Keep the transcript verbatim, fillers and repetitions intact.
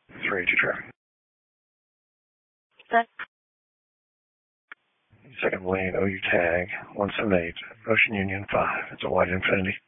three eighty traffic. Set. Second lane, O U tag, one seven eight, Ocean Union five. It's a white Infinity.